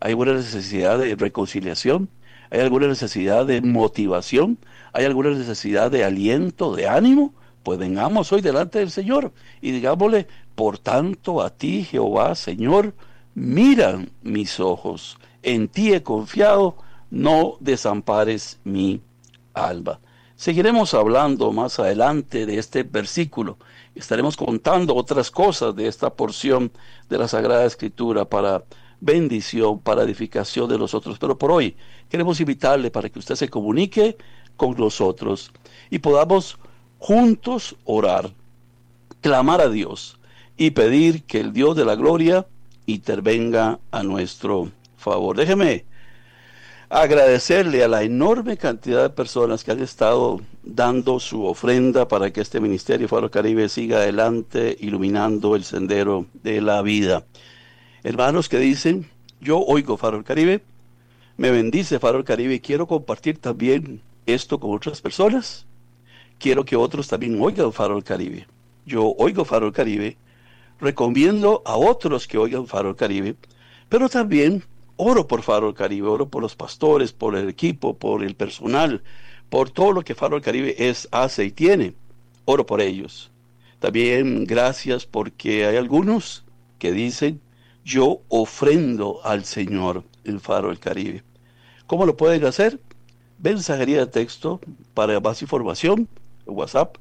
¿Hay alguna necesidad de reconciliación? ¿Hay alguna necesidad de motivación? ¿Hay alguna necesidad de aliento, de ánimo? Pues vengamos hoy delante del Señor y digámosle, por tanto a ti, Jehová, Señor, miran mis ojos, en ti he confiado, no desampares mi alma. Seguiremos hablando más adelante de este versículo. Estaremos contando otras cosas de esta porción de la Sagrada Escritura para bendición, para edificación de nosotros. Pero por hoy queremos invitarle para que usted se comunique con nosotros y podamos juntos orar, clamar a Dios y pedir que el Dios de la gloria intervenga a nuestro favor. Déjeme agradecerle a la enorme cantidad de personas que han estado dando su ofrenda para que este ministerio Faro Caribe siga adelante, iluminando el sendero de la vida. Hermanos que dicen, yo oigo Faro Caribe, me bendice Faro Caribe y quiero compartir también esto con otras personas. Quiero que otros también oigan Faro Caribe. Yo oigo Faro Caribe, recomiendo a otros que oigan Faro Caribe, pero también oro por Faro Caribe, oro por los pastores, por el equipo, por el personal, por todo lo que Faro Caribe hace y tiene. Oro por ellos. También gracias porque hay algunos que dicen, yo ofrendo al Señor el Faro del Caribe. ¿Cómo lo pueden hacer? Mensajería de texto para más información, WhatsApp,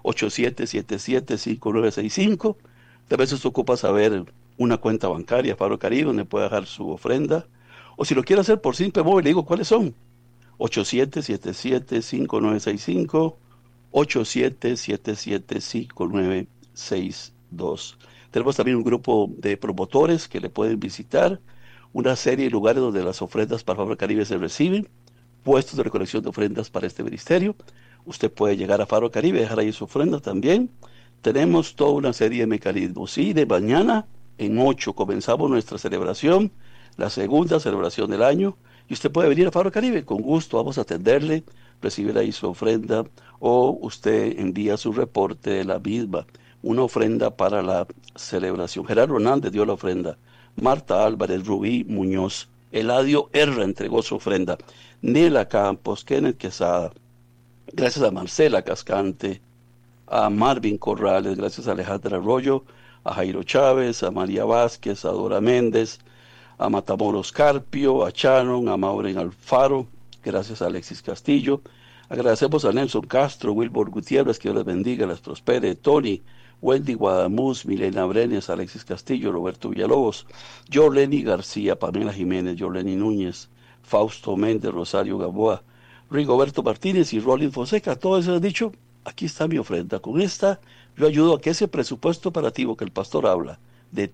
8777-5965. A veces ocupa saber una cuenta bancaria, Faro Caribe, donde puede dejar su ofrenda. O si lo quiere hacer por simple móvil, le digo cuáles son. 8777-5965, 8777-5962. Tenemos también un grupo de promotores que le pueden visitar, una serie de lugares donde las ofrendas para Faro Caribe se reciben, puestos de recolección de ofrendas para este ministerio. Usted puede llegar a Faro Caribe, dejar ahí su ofrenda también. Tenemos toda una serie de mecanismos. Y de mañana en 8 comenzamos nuestra celebración, la segunda celebración del año. Y usted puede venir a Faro Caribe, con gusto vamos a atenderle, recibir ahí su ofrenda, o usted envía su reporte de la misma, una ofrenda para la celebración. Gerardo Hernández dio la ofrenda, Marta Álvarez, Rubí Muñoz, Eladio R. entregó su ofrenda, Nela Campos, Kenneth Quesada, gracias a Marcela Cascante, a Marvin Corrales, gracias a Alejandra Arroyo, a Jairo Chávez, a María Vázquez, a Dora Méndez, a Matamoros Carpio, a Sharon, a Maureen Alfaro, gracias a Alexis Castillo. Agradecemos a Nelson Castro, Wilbur Gutiérrez, que Dios les bendiga, les prospere, Tony, Wendy Guadamuz, Milena Brenes, Alexis Castillo, Roberto Villalobos, Jorleni García, Pamela Jiménez, Jorleni Núñez, Fausto Méndez, Rosario Gamboa, Rigoberto Martínez y Rolín Fonseca. Todos ellos han dicho, aquí está mi ofrenda. Con esta yo ayudo a que ese presupuesto operativo que el pastor habla, de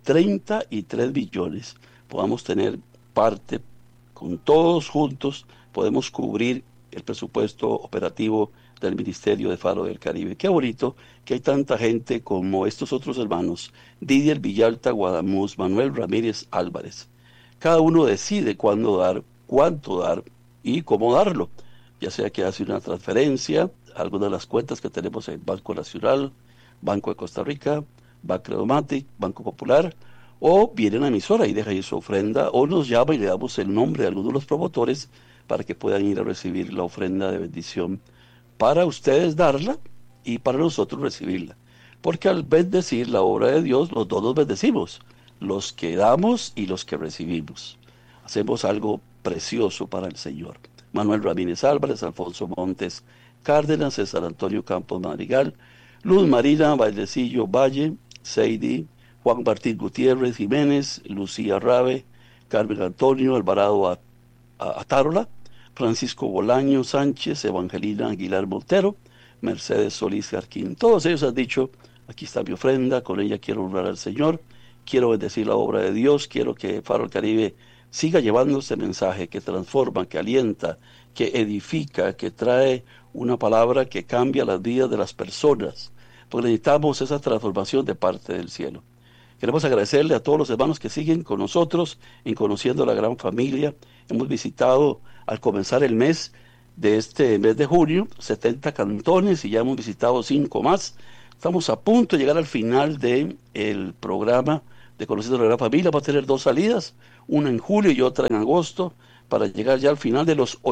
33 billones, podamos tener parte, con todos juntos, podemos cubrir el presupuesto operativo del Ministerio de Faro del Caribe. Qué bonito que hay tanta gente como estos otros hermanos, Didier Villalta Guadamuz, Manuel Ramírez Álvarez. Cada uno decide cuándo dar, cuánto dar y cómo darlo, ya sea que hace una transferencia a alguna de las cuentas que tenemos en Banco Nacional, Banco de Costa Rica, Bancredomatic, Banco Popular, o viene a la emisora y deja ahí su ofrenda, o nos llama y le damos el nombre de algunos de los promotores para que puedan ir a recibir la ofrenda de bendición, para ustedes darla y para nosotros recibirla. Porque al bendecir la obra de Dios, los dos nos bendecimos, los que damos y los que recibimos. Hacemos algo precioso para el Señor. Manuel Ramírez Álvarez, Alfonso Montes Cárdenas, César Antonio Campos Madrigal, Luz Marina Vallecillo Valle, Seidi, Juan Martín Gutiérrez Jiménez, Lucía Rabe, Carmen Antonio Alvarado Atárola, Francisco Bolaño Sánchez, Evangelina Aguilar Montero, Mercedes Solís Jarquín. Todos ellos han dicho, aquí está mi ofrenda, con ella quiero honrar al Señor, quiero bendecir la obra de Dios, quiero que Faro del Caribe siga llevando este mensaje que transforma, que alienta, que edifica, que trae una palabra que cambia las vidas de las personas, porque necesitamos esa transformación de parte del cielo. Queremos agradecerle a todos los hermanos que siguen con nosotros en Conociendo la Gran Familia. Hemos visitado al comenzar el mes de este mes de junio 70 cantones y ya hemos visitado 5 más. Estamos a punto de llegar al final del programa de Conociendo la Gran Familia va a tener dos salidas, una en julio y otra en agosto, para llegar ya al final de los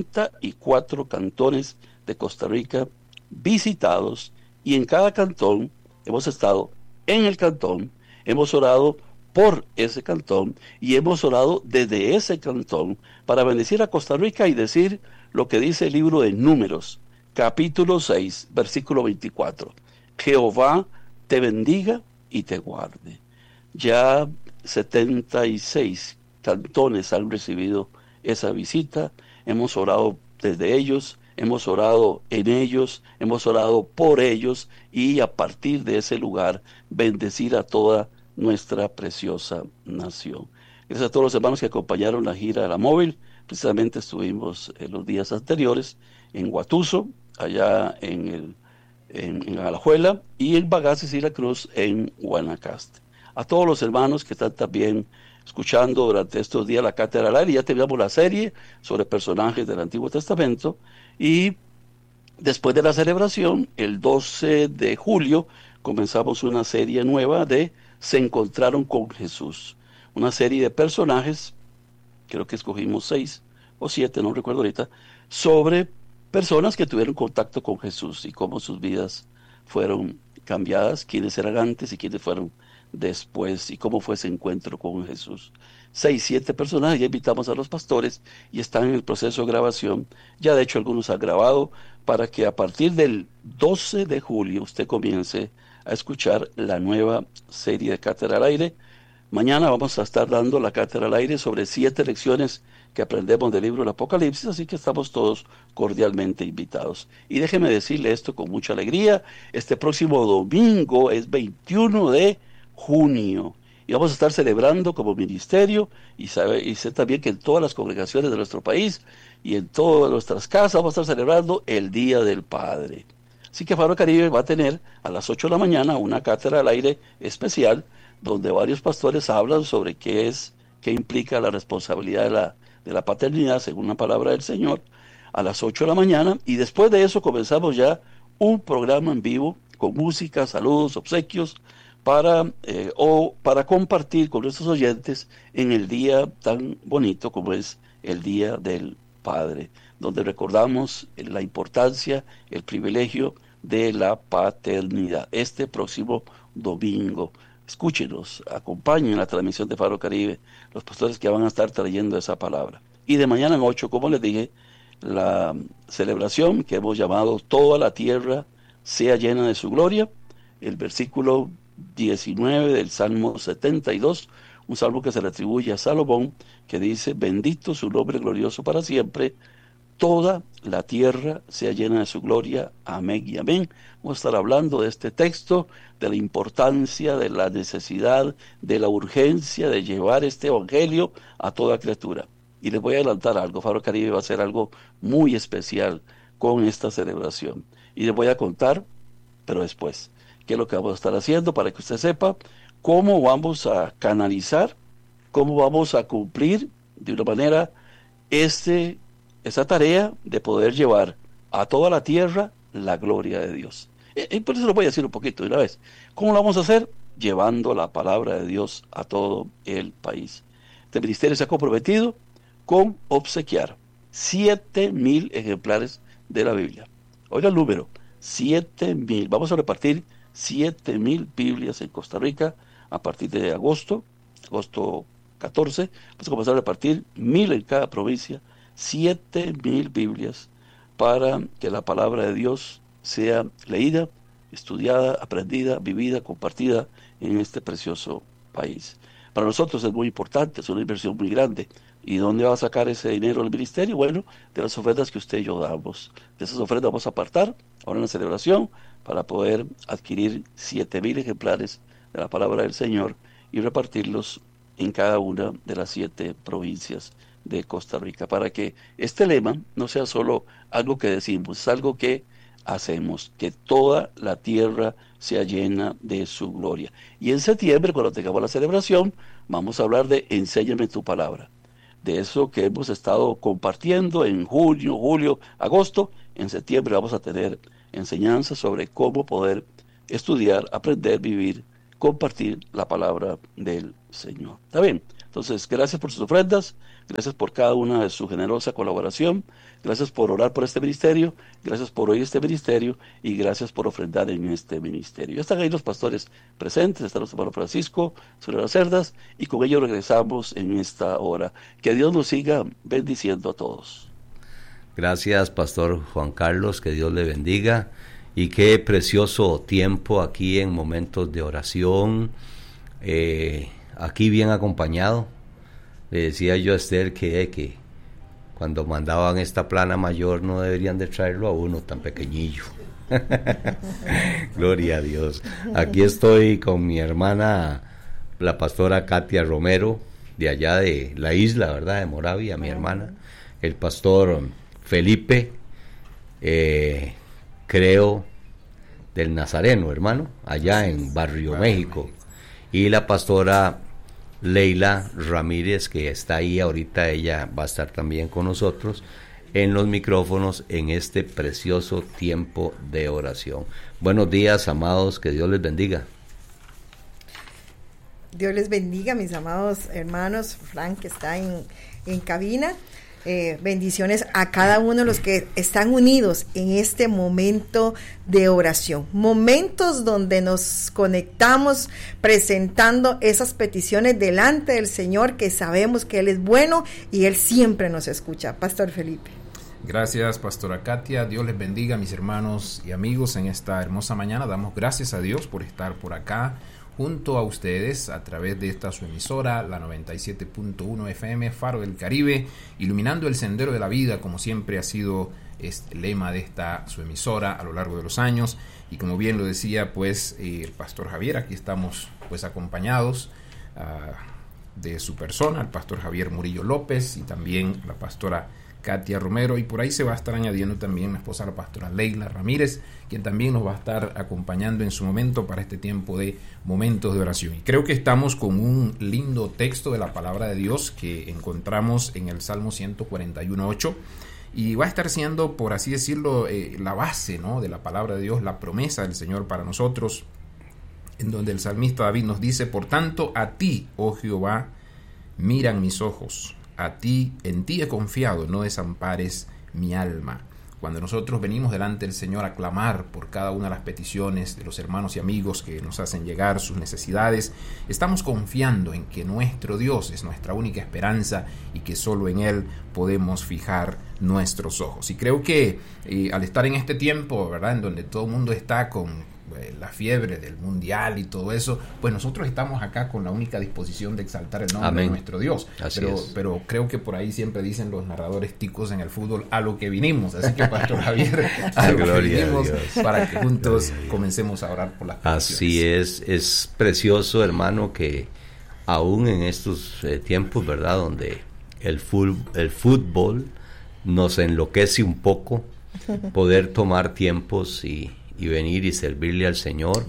84 cantones de Costa Rica visitados, y en cada cantón hemos estado en el cantón, hemos orado por ese cantón y hemos orado desde ese cantón para bendecir a Costa Rica y decir lo que dice el libro de Números, capítulo 6, versículo 24. Jehová te bendiga y te guarde. Ya 76 cantones han recibido esa visita, hemos orado desde ellos, hemos orado en ellos, hemos orado por ellos, y a partir de ese lugar bendecir a toda nuestra preciosa nación. Gracias a todos los hermanos que acompañaron la gira de la móvil. Precisamente estuvimos en los días anteriores en Guatuso, allá en Alajuela, y en Bagaces y La Cruz en Guanacaste. A todos los hermanos que están también escuchando durante estos días la Cátedra al Aire, ya terminamos la serie sobre personajes del Antiguo Testamento, y después de la celebración, el 12 de julio, comenzamos una serie nueva de Se encontraron con Jesús. Una serie de personajes, creo que escogimos 6 o 7, no recuerdo ahorita, sobre personas que tuvieron contacto con Jesús y cómo sus vidas fueron cambiadas, quiénes eran antes y quiénes fueron después, y cómo fue ese encuentro con Jesús. 6, 7 personajes, ya invitamos a los pastores y están en el proceso de grabación. Ya de hecho algunos han grabado para que a partir del 12 de julio usted comience a escuchar la nueva serie de Cátedra al Aire. Mañana vamos a estar dando la Cátedra al Aire sobre 7 lecciones que aprendemos del libro del Apocalipsis, así que estamos todos cordialmente invitados. Y déjeme decirle esto con mucha alegría: este próximo domingo es 21 de junio y vamos a estar celebrando como ministerio, y sé también que en todas las congregaciones de nuestro país y en todas nuestras casas vamos a estar celebrando el Día del Padre. Así que Faro Caribe va a tener a las 8 de la mañana una cátedra al aire especial donde varios pastores hablan sobre qué implica la responsabilidad de la paternidad según la palabra del Señor, a las 8 de la mañana, y después de eso comenzamos ya un programa en vivo con música, saludos, obsequios, para compartir con nuestros oyentes en el día tan bonito como es el Día del Padre, donde recordamos la importancia, el privilegio de la paternidad. Este próximo domingo, escúchenos, acompañen la transmisión de Faro Caribe, los pastores que van a estar trayendo esa palabra. Y de mañana en 8, como les dije, la celebración que hemos llamado Toda la tierra sea llena de su gloria, el versículo 19 del Salmo 72, un salmo que se le atribuye a Salomón, que dice: bendito su nombre glorioso para siempre, toda la tierra sea llena de su gloria, amén y amén. Vamos a estar hablando de este texto, de la importancia, de la necesidad, de la urgencia de llevar este evangelio a toda criatura. Y les voy a adelantar algo: Faro Caribe va a hacer algo muy especial con esta celebración, y les voy a contar, pero después, qué es lo que vamos a estar haciendo, para que usted sepa cómo vamos a canalizar, cómo vamos a cumplir de una manera esa tarea de poder llevar a toda la tierra la gloria de Dios. Y por eso lo voy a decir un poquito de una vez. ¿Cómo lo vamos a hacer? Llevando la palabra de Dios a todo el país. Este ministerio se ha comprometido con obsequiar 7,000 ejemplares de la Biblia. Oiga el número: 7,000. Vamos a repartir 7,000 Biblias en Costa Rica a partir de agosto 14. Vamos a comenzar a repartir 1,000 en cada provincia, 7,000 Biblias, para que la palabra de Dios sea leída, estudiada, aprendida, vivida, compartida en este precioso país. Para nosotros es muy importante, es una inversión muy grande. ¿Y dónde va a sacar ese dinero el ministerio? Bueno, de las ofrendas que usted y yo damos. De esas ofrendas vamos a apartar ahora en la celebración para poder adquirir 7,000 ejemplares de la palabra del Señor y repartirlos en cada una de las 7 provincias de Costa Rica, para que este lema no sea solo algo que decimos, es algo que hacemos, que toda la tierra sea llena de su gloria. Y en septiembre, cuando tengamos la celebración, vamos a hablar de Enséñame tu palabra, de eso que hemos estado compartiendo en junio, julio, agosto. En septiembre vamos a tener enseñanzas sobre cómo poder estudiar, aprender, vivir compartir la palabra del Señor. ¿Está bien? Entonces, gracias por sus ofrendas, gracias por cada una de su generosa colaboración, gracias por orar por este ministerio, gracias por oír este ministerio y gracias por ofrendar en este ministerio. Ya están ahí los pastores presentes, está nuestro hermano Francisco, señora Cerdas, y con ellos regresamos en esta hora. Que Dios nos siga bendiciendo a todos. Gracias, Pastor Juan Carlos, que Dios le bendiga, y qué precioso tiempo aquí en momentos de oración, aquí bien acompañado. Le decía yo a Esther que cuando mandaban esta plana mayor no deberían de traerlo a uno tan pequeñillo. Gloria a Dios. Aquí estoy con mi hermana, la pastora Katia Romero, de allá de la isla, ¿verdad?, de Moravia, mi hermana. El pastor Felipe, creo, del Nazareno, hermano, allá en Barrio México. Y la pastora Leila Ramírez, que está ahí ahorita, ella va a estar también con nosotros en los micrófonos en este precioso tiempo de oración. Buenos días, amados, que Dios les bendiga. Dios les bendiga, mis amados hermanos. Frank, que está en cabina. Bendiciones a cada uno de los que están unidos en este momento de oración, momentos donde nos conectamos presentando esas peticiones delante del Señor, que sabemos que Él es bueno y Él siempre nos escucha. Pastor Felipe. Gracias, pastora Katia. Dios les bendiga, mis hermanos y amigos, en esta hermosa mañana. Damos gracias a Dios por estar por acá junto a ustedes a través de esta su emisora, la 97.1 FM, Faro del Caribe, iluminando el sendero de la vida, como siempre ha sido el lema de esta su emisora a lo largo de los años. Y como bien lo decía, pues, el pastor Javier, aquí estamos pues acompañados de su persona, el pastor Javier Murillo López, y también la pastora Katia Romero, y por ahí se va a estar añadiendo también la esposa, la pastora Leila Ramírez, quien también nos va a estar acompañando en su momento para este tiempo de momentos de oración. Y creo que estamos con un lindo texto de la palabra de Dios que encontramos en el Salmo 141:8, y va a estar siendo, por así decirlo, la base, ¿no?, de la palabra de Dios, la promesa del Señor para nosotros, en donde el salmista David nos dice: por tanto, a ti, oh Jehová, miran mis ojos. A ti, en ti he confiado, no desampares mi alma. Cuando nosotros venimos delante del Señor a clamar por cada una de las peticiones de los hermanos y amigos que nos hacen llegar sus necesidades, estamos confiando en que nuestro Dios es nuestra única esperanza y que solo en Él podemos fijar nuestros ojos. Y creo que al estar en este tiempo, ¿verdad?, en donde todo el mundo está con la fiebre del mundial y todo eso, pues nosotros estamos acá con la única disposición de exaltar el nombre de nuestro Dios. Pero creo que por ahí siempre dicen los narradores ticos en el fútbol: a lo que vinimos. Así que, pastor Javier, a lo que vinimos, para que juntos comencemos a orar por las peticiones. Así es precioso, hermano, que aún en estos tiempos, ¿verdad?, donde el fútbol nos enloquece un poco, poder tomar tiempos y venir y servirle al Señor.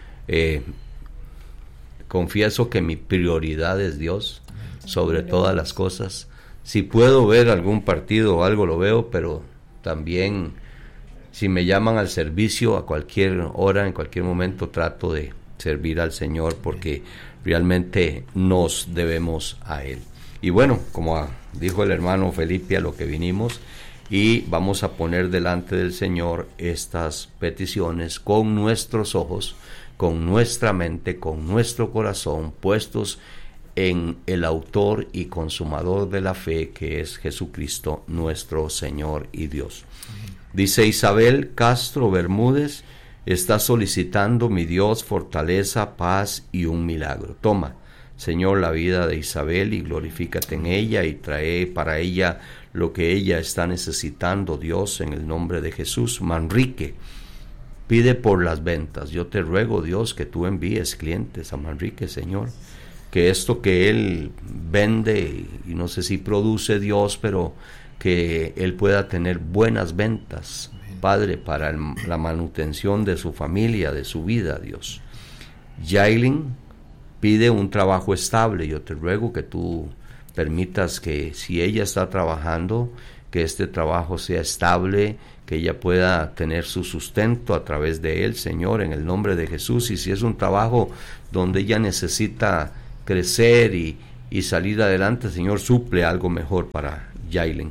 Confieso que mi prioridad es Dios sobre todas las cosas. Si puedo ver algún partido o algo, lo veo, pero también si me llaman al servicio a cualquier hora, en cualquier momento, trato de servir al Señor, porque realmente nos debemos a Él. Y bueno, como dijo el hermano Felipe, a lo que vinimos, y vamos a poner delante del Señor estas peticiones con nuestros ojos, con nuestra mente, con nuestro corazón puestos en el autor y consumador de la fe, que es Jesucristo, nuestro Señor y Dios. Dice Isabel Castro Bermúdez: está solicitando, mi Dios, fortaleza, paz y un milagro. Toma, Señor, la vida de Isabel y glorifícate en ella y trae para ella lo que ella está necesitando, Dios, en el nombre de Jesús. Manrique pide por las ventas. Yo te ruego, Dios, que tú envíes clientes a Manrique, Señor, que esto que él vende, y no sé si produce, Dios, pero que él pueda tener buenas ventas, Padre, para la manutención de su familia, de su vida, Dios. Yailin pide un trabajo estable. Yo te ruego que tú permitas que, si ella está trabajando, que este trabajo sea estable, que ella pueda tener su sustento a través de él, Señor, en el nombre de Jesús. Y si es un trabajo donde ella necesita crecer y salir adelante, Señor, suple algo mejor para Yailen.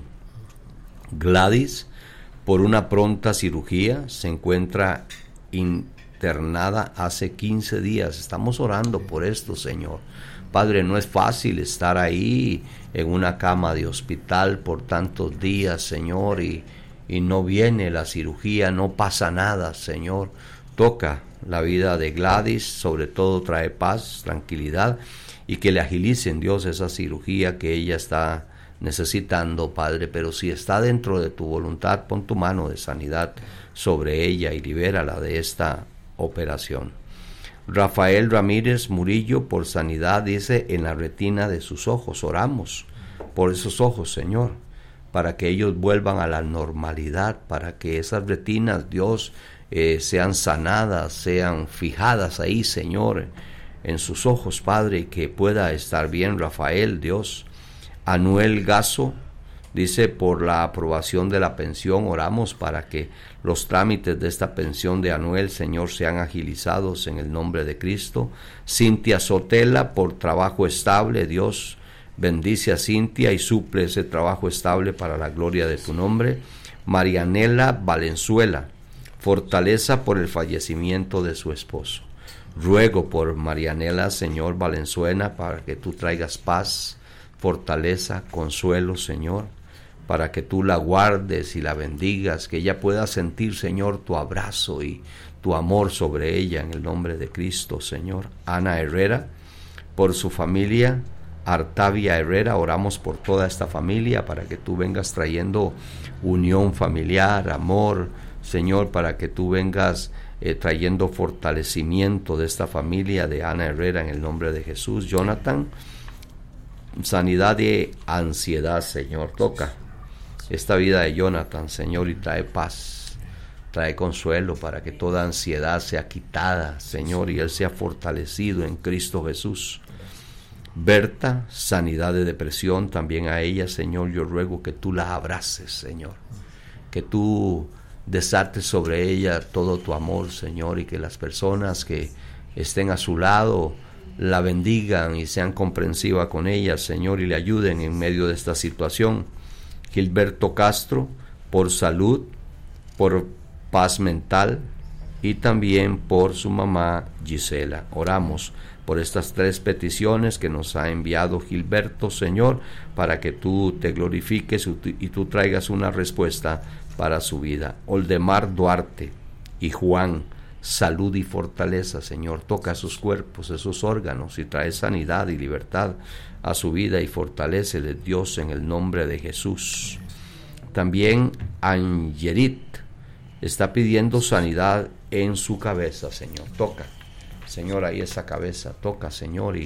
Gladys, por una pronta cirugía, se encuentra internada hace 15 días. Estamos orando por esto, Señor. Padre, no es fácil estar ahí en una cama de hospital por tantos días, Señor, y no viene la cirugía, no pasa nada, Señor. Toca la vida de Gladys, sobre todo trae paz, tranquilidad, y que le agilicen, Dios, esa cirugía que ella está necesitando, Padre. Pero si está dentro de tu voluntad, pon tu mano de sanidad sobre ella y libérala de esta operación. Rafael Ramírez Murillo, por sanidad, dice, en la retina de sus ojos. Oramos por esos ojos, Señor, para que ellos vuelvan a la normalidad, para que esas retinas, Dios, sean sanadas, sean fijadas ahí, Señor, en sus ojos, Padre, y que pueda estar bien Rafael, Dios. Anuel Gaso dice, por la aprobación de la pensión, oramos para que los trámites de esta pensión de Anuel, Señor, sean agilizados en el nombre de Cristo. Cintia Sotela, por trabajo estable, Dios, bendice a Cintia y suple ese trabajo estable para la gloria de tu nombre. Marianela Valenzuela, fortaleza por el fallecimiento de su esposo. Ruego por Marianela, Señor Valenzuela, para que tú traigas paz, fortaleza, consuelo, Señor, para que tú la guardes y la bendigas, que ella pueda sentir, Señor, tu abrazo y tu amor sobre ella en el nombre de Cristo, Señor. Ana Herrera, por su familia, Artavia Herrera, oramos por toda esta familia para que tú vengas trayendo unión familiar, amor, Señor, para que tú vengas trayendo fortalecimiento de esta familia de Ana Herrera en el nombre de Jesús. Jonathan, sanidad de ansiedad, Señor, toca esta vida de Jonathan, Señor, y trae paz, trae consuelo para que toda ansiedad sea quitada, Señor, y él sea fortalecido en Cristo Jesús. Berta, sanidad de depresión, también a ella, Señor, yo ruego que tú la abraces, Señor, que tú desates sobre ella todo tu amor, Señor, y que las personas que estén a su lado la bendigan y sean comprensivas con ella, Señor, y le ayuden en medio de esta situación. Gilberto Castro, por salud, por paz mental y también por su mamá Gisela. Oramos por estas tres peticiones que nos ha enviado Gilberto, Señor, para que tú te glorifiques y tú traigas una respuesta para su vida. Oldemar Duarte y Juan, salud y fortaleza, Señor, toca sus cuerpos, esos órganos, y trae sanidad y libertad a su vida y fortalécele, Dios, en el nombre de Jesús. También Angerit está pidiendo sanidad en su cabeza, Señor, toca, Señor, ahí esa cabeza, toca, Señor,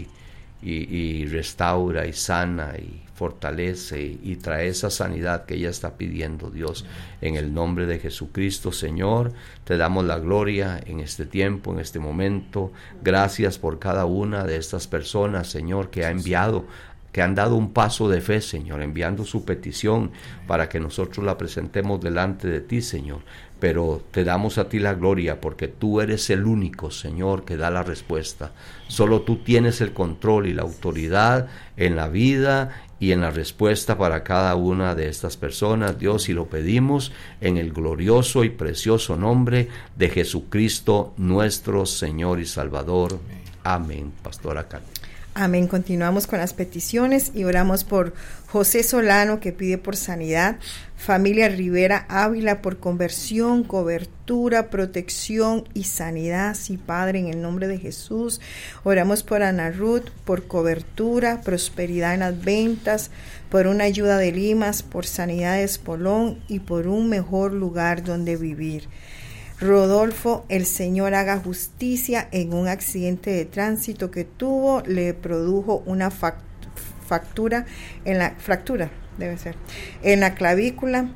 y restaura y sana y fortalece y trae esa sanidad que ella está pidiendo, Dios, en el nombre de Jesucristo. Señor, te damos la gloria en este tiempo, en este momento. Gracias por cada una de estas personas, Señor, que ha enviado, que han dado un paso de fe, Señor, enviando su petición para que nosotros la presentemos delante de ti, Señor. Pero te damos a ti la gloria porque tú eres el único, Señor, que da la respuesta. Solo tú tienes el control y la autoridad en la vida y en la respuesta para cada una de estas personas, Dios, y lo pedimos en el glorioso y precioso nombre de Jesucristo, nuestro Señor y Salvador. Amén. Pastora Katia. Amén. Continuamos con las peticiones y oramos por José Solano, que pide por sanidad. Familia Rivera Ávila, por conversión, cobertura, protección y sanidad. Sí, Padre, en el nombre de Jesús. Oramos por Ana Ruth, por cobertura, prosperidad en las ventas, por una ayuda de Limas, por sanidad de Espolón y por un mejor lugar donde vivir. Rodolfo, el Señor haga justicia en un accidente de tránsito que tuvo, le produjo una fractura en la clavícula,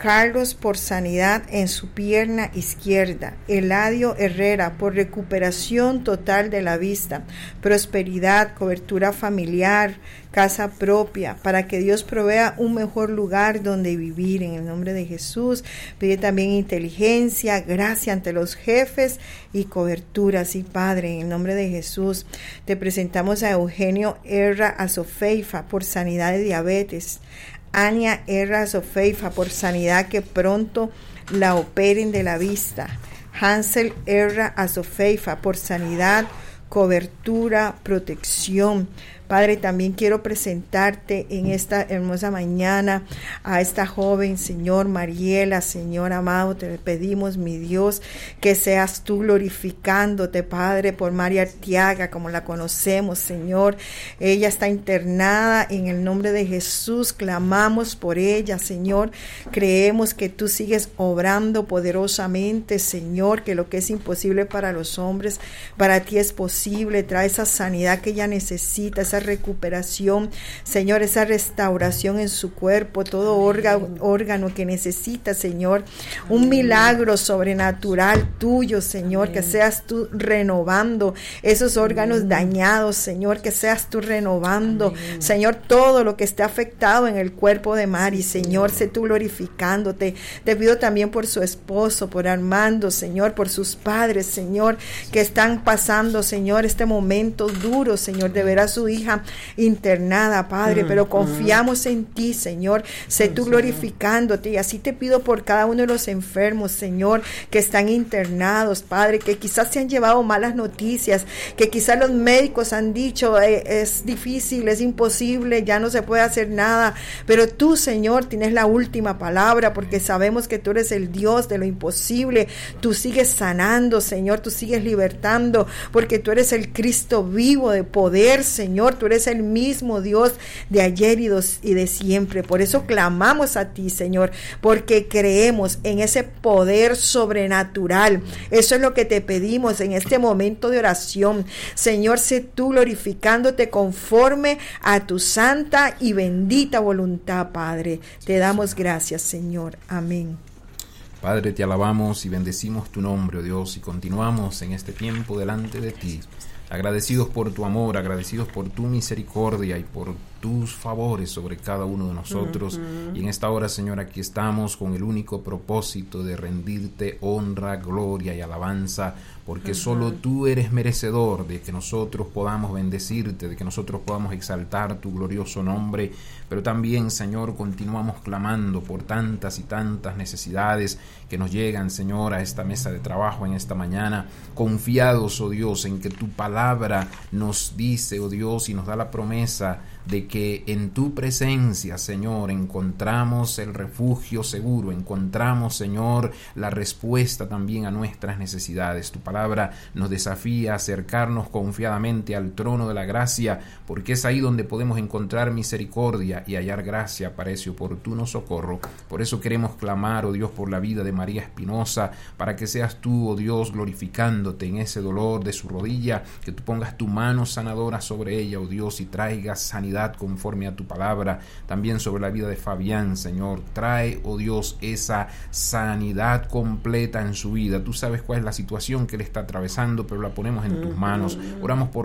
Carlos por sanidad en su pierna izquierda, Eladio Herrera por recuperación total de la vista, prosperidad, cobertura familiar, casa propia, para que Dios provea un mejor lugar donde vivir en el nombre de Jesús. Pide también inteligencia, gracia ante los jefes y cobertura, sí, Padre, en el nombre de Jesús. Te presentamos a Eugenio Erra Azofeifa por sanidad de diabetes, Ania Erra Azofeifa por sanidad, que pronto la operen de la vista, Hansel Erra Azofeifa por sanidad, cobertura, protección. Padre, también quiero presentarte en esta hermosa mañana a esta joven, Señor, Mariela, Señor amado, te pedimos, mi Dios, que seas tú glorificándote, Padre, por María Arteaga, como la conocemos, Señor. Ella está internada en el nombre de Jesús, clamamos por ella, Señor. Creemos que tú sigues obrando poderosamente, Señor, que lo que es imposible para los hombres, para ti es posible. Trae esa sanidad que ella necesita, esa recuperación, Señor, esa restauración en su cuerpo, todo órgano que necesita, Señor, un milagro sobrenatural tuyo, Señor, que seas tú renovando esos órganos dañados, Señor, que seas tú renovando, Señor, todo lo que esté afectado en el cuerpo de Mari, Señor, sé tú glorificándote. Te pido también por su esposo, por Armando, Señor, por sus padres, Señor, que están pasando, Señor, este momento duro, Señor, de ver a su hija internada, Padre, pero confiamos en ti, Señor, sé tú glorificándote, y así te pido por cada uno de los enfermos, Señor, que están internados, Padre, que quizás se han llevado malas noticias, que quizás los médicos han dicho, es difícil, es imposible, ya no se puede hacer nada, pero tú, Señor, tienes la última palabra, porque sabemos que tú eres el Dios de lo imposible. Tú sigues sanando, Señor, tú sigues libertando, porque tú eres el Cristo vivo de poder, Señor. Tú eres el mismo Dios de ayer y de siempre. Por eso clamamos a ti, Señor, porque creemos en ese poder sobrenatural. Eso es lo que te pedimos en este momento de oración. Señor, sé tú glorificándote conforme a tu santa y bendita voluntad, Padre. Te damos gracias, Señor. Amén. Padre, te alabamos y bendecimos tu nombre, oh Dios, y continuamos en este tiempo delante de ti. Agradecidos por tu amor, agradecidos por tu misericordia y por tus favores sobre cada uno de nosotros. Y en esta hora, Señor, aquí estamos con el único propósito de rendirte honra, gloria y alabanza, porque solo tú eres merecedor de que nosotros podamos bendecirte, de que nosotros podamos exaltar tu glorioso nombre. Pero también, Señor, continuamos clamando por tantas y tantas necesidades que nos llegan, Señor, a esta mesa de trabajo en esta mañana, confiados, oh Dios, en que tu palabra nos dice, oh Dios, y nos da la promesa de que en tu presencia, Señor, encontramos el refugio seguro, encontramos, Señor, la respuesta también a nuestras necesidades. Tu palabra nos desafía a acercarnos confiadamente al trono de la gracia, porque es ahí donde podemos encontrar misericordia y hallar gracia para ese oportuno socorro. Por eso queremos clamar, oh Dios, por la vida de María Espinosa, para que seas tú, oh Dios, glorificándote en ese dolor de su rodilla, que tú pongas tu mano sanadora sobre ella, oh Dios, y traigas sanidad conforme a tu palabra. También sobre la vida de Fabián, Señor, trae, oh Dios, esa sanidad completa en su vida. Tú sabes cuál es la situación que él está atravesando, pero la ponemos en tus manos. Oramos por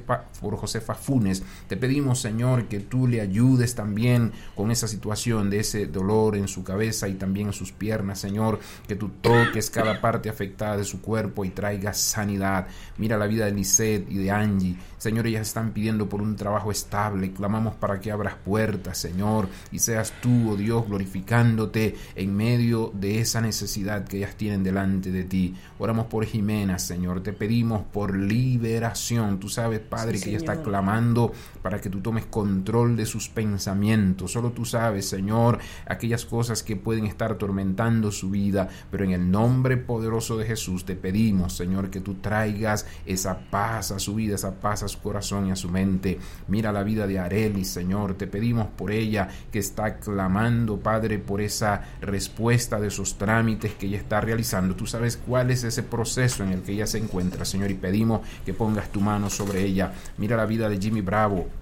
Josefa Funes. Te pedimos, Señor, que tú le ayudes también con esa situación de ese dolor en su cabeza y también en sus piernas, Señor, que tú toques cada parte afectada de su cuerpo y traigas sanidad. Mira la vida de Lisette y de Angie, Señor, ellas están pidiendo por un trabajo estable. Clamamos para que abras puertas, Señor, y seas tú, oh Dios, glorificándote en medio de esa necesidad que ellas tienen delante de ti. Oramos por Jimena, Señor, te pedimos por liberación. Tú sabes, Padre, que ella está clamando para que tú tomes control de sus pensamientos. Solo tú sabes, Señor, aquellas cosas que pueden estar atormentando su vida, pero en el nombre poderoso de Jesús te pedimos, Señor, que tú traigas esa paz a su vida, esa paz a su corazón y a su mente. Mira la vida de Arely, Señor, te pedimos por ella, que está clamando, Padre, por esa respuesta de esos trámites que ella está realizando. Tú sabes cuál es ese proceso en el que ella se encuentra, Señor, y pedimos que pongas tu mano sobre ella. Mira la vida de Jimmy Bravo.